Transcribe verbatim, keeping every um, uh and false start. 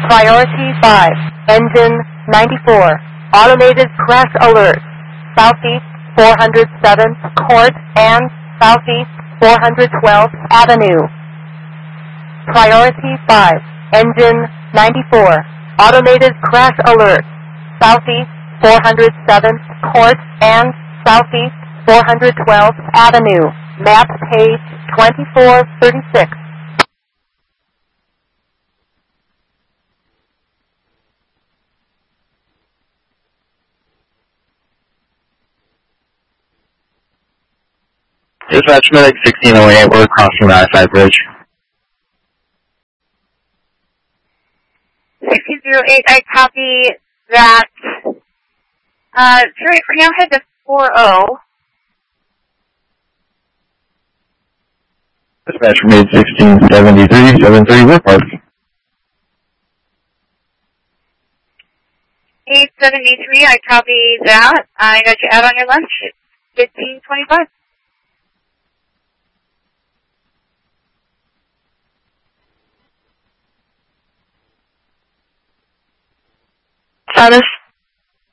Priority five, engine ninety-four, automated crash alert, southeast four hundred seventh Court and southeast four hundred twelfth Avenue. Priority five, engine ninety-four, automated crash alert, southeast four hundred seventh Court and southeast four hundred twelfth Avenue. Map page twenty-four thirty-six. Dispatch Medic sixteen oh eight, we're crossing the I five bridge. sixteen oh eight, I copy that. Uh, Fury, we now head to four oh. Dispatch made sixteen seventy-three, seven three, we're parked. eight seventy-three, I copy that. I got you out on your lunch at fifteen twenty-five. Status